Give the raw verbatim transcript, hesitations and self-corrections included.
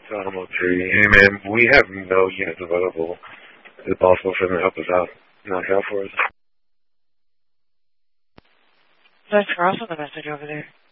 Alamo three. Hey, man, we have no units available. Is it possible for them to help us out? Knock out for us? Thanks for also the message over there.